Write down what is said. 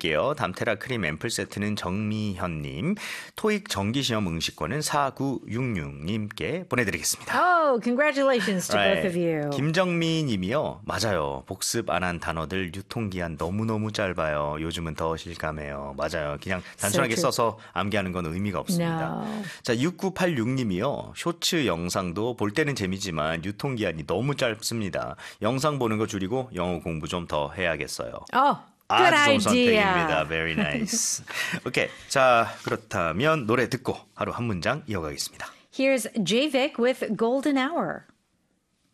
드릴게요. 담테라 크림 앰플 세트는 정미현님, 토익 정기시험 응시권은 4966님께 보내드리겠습니다. Oh, congratulations to both of you. 김정미 님이요. 맞아요. 복습 안 한 단어들 유통기한 너무너무 짧아요. 요즘은 더 실감해요. 맞아요. 그냥 단순하게 써서 암기하는 건 의미가 없습니다. No. 자, 6986님이요. 쇼츠 영상도 볼 때는 재미지만 유통기한이 너무 짧습니다. 영상 보는 거 줄이고 영어 공부 좀 더 해야겠어요. Oh, good 아주 좋은 idea. 선택입니다. Very nice. 오케이. 자, 그렇다면 노래 듣고 하루 한 문장 이어가겠습니다. Here's J-Vic with Golden Hour.